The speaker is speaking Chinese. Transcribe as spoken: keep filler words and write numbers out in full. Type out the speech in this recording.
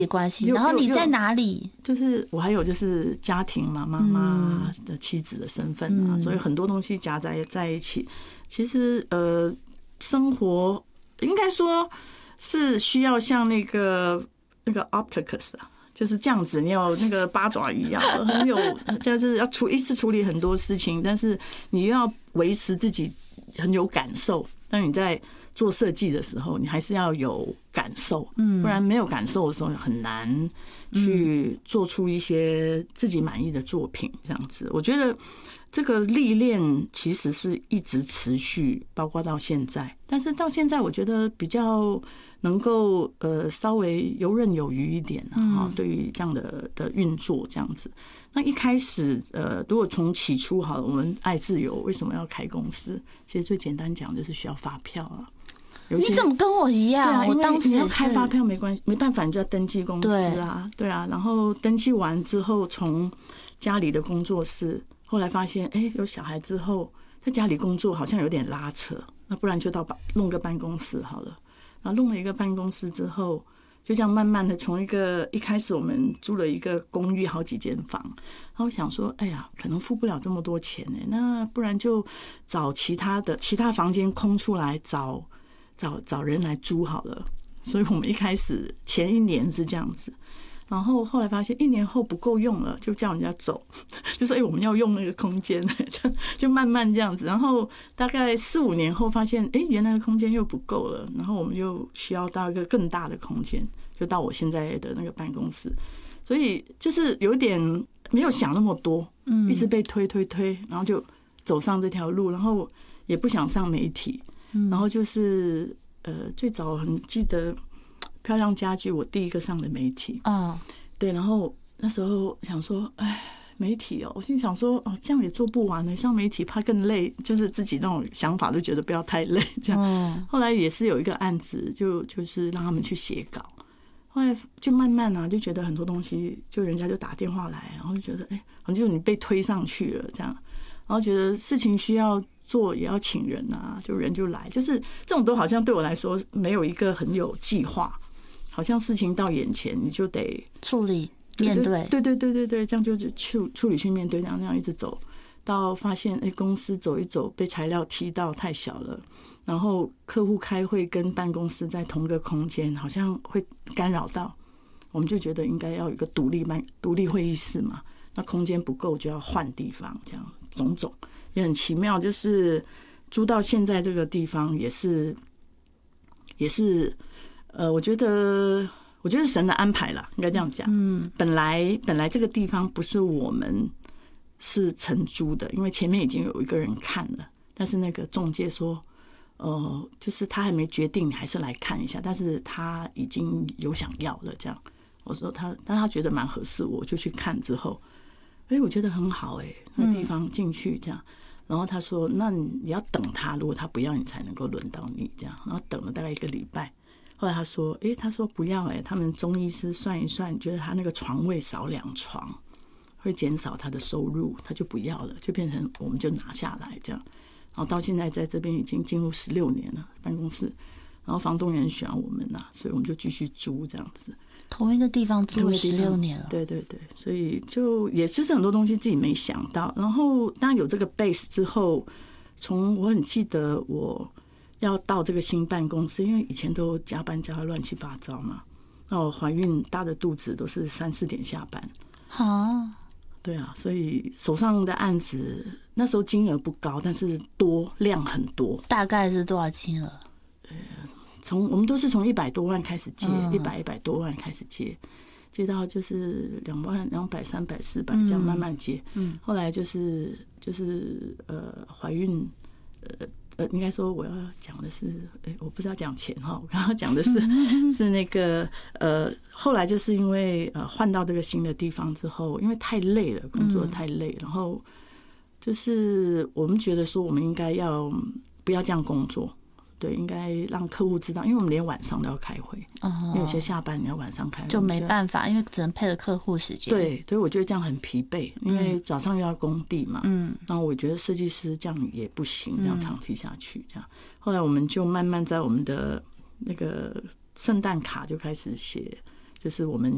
关系。然后你在哪里？ 就是我还有就是家庭嘛，妈妈的妻子的身份啊，嗯、所以很多东西夹在在一起。其实呃，生活应该说是需要像那个那个 Opticus 啊。就是这样子，你有那个八爪鱼啊，很有，就是要处一次处理很多事情，但是你又要维持自己很有感受。当你在做设计的时候，你还是要有感受，不然没有感受的时候很难去做出一些自己满意的作品。这样子，我觉得这个历练其实是一直持续，包括到现在。但是到现在，我觉得比较能够呃稍微游刃有余一点啊，对于这样的的运作这样子。那一开始呃，如果从起初好了，我们爱自由为什么要开公司？其实最简单讲就是需要发票啊。 你怎么跟我一样？ 对啊， 我当时你要开发票没关系，没办法，你就要登记公司啊，对啊。然后登记完之后，从家里的工作室，后来发现，哎，有小孩之后，在家里工作好像有点拉扯，那不然就到弄个办公室好了。然后弄了一个办公室之后，就这样慢慢的从一个一开始我们租了一个公寓好几间房，然后想说，哎呀，可能付不了这么多钱呢，那不然就找其他的其他房间空出来找。找找人来租好了，所以我们一开始前一年是这样子，然后后来发现一年后不够用了，就叫人家走，就说哎、欸、我们要用那个空间，就慢慢这样子，然后大概四五年后发现哎、欸、原来的空间又不够了，然后我们又需要到一个更大的空间，就到我现在的那个办公室，所以就是有点没有想那么多，一直被推推推，然后就走上这条路，然后也不想上媒体。然后就是呃，最早很记得漂亮家居，我第一个上的媒体啊，对，然后那时候想说，哎，媒体哦，我心想说，哦，这样也做不完呢，上媒体怕更累，就是自己那种想法就觉得不要太累，这样。后来也是有一个案子，就就是让他们去写稿，后来就慢慢啊，就觉得很多东西，就人家就打电话来，然后就觉得，哎，好像就你被推上去了这样，然后觉得事情需要。做也要请人啊，就人就来，就是这种都好像对我来说没有一个很有计划，好像事情到眼前你就得处理面对， 对对对对对，这样就处处理去面对，这样这样一直走到发现，哎，公司走一走被材料踢到太小了，然后客户开会跟办公室在同个空间，好像会干扰到，我们就觉得应该要有一个独立办独立会议室嘛，那空间不够就要换地方，这样种种。也很奇妙，就是租到现在这个地方也是也是呃，我觉得我觉得是神的安排啦，应该这样讲。嗯，本来本来这个地方不是我们是承租的，因为前面已经有一个人看了，但是那个中介说，呃，就是他还没决定，你还是来看一下，但是他已经有想要了，这样。我说他，但他觉得蛮合适，我就去看之后，哎，我觉得很好，哎，那个地方进去这样。然后他说：“那你要等他，如果他不要你，才能够轮到你这样。”然后等了大概一个礼拜，后来他说：“哎，他说不要哎，他们中医师算一算，觉得他那个床位少两床，会减少他的收入，他就不要了，就变成我们就拿下来这样。然后到现在在这边已经进入十六年了办公室，然后房东也很喜欢我们呐，所以我们就继续租这样子。” 同一个地方住了十六年了， 对对对，所以就也就是很多东西自己没想到。然后当然有这个 base 之后，从我很记得我要到这个新办公室，因为以前都加班加到乱七八糟嘛。那我怀孕大着肚子都是三四点下班， 啊， 对啊，所以手上的案子那时候金额不高，但是多量很多。 大概是多少金额？ 从我们都是从一百多万开始接，一百一百多万开始接，接到就是两万、两百、三百、四百这样慢慢接。嗯，后来就是就是呃怀孕，呃呃，应该说我要讲的是，哎，我不是要讲钱哈，我刚刚讲的是是那个呃，后来就是因为呃换到这个新的地方之后，因为太累了，工作太累，然后就是我们觉得说我们应该要不要这样工作。对，应该让客户知道，因为我们连晚上都要开会，因为有些下班你要晚上开会， 就没办法，因为只能配合客户时间。 对，所以我觉得这样很疲惫，因为早上又要工地嘛，嗯，然后我觉得设计师这样也不行，这样长期下去，这样。后来我们就慢慢在我们的那个圣诞卡就开始写，就是我们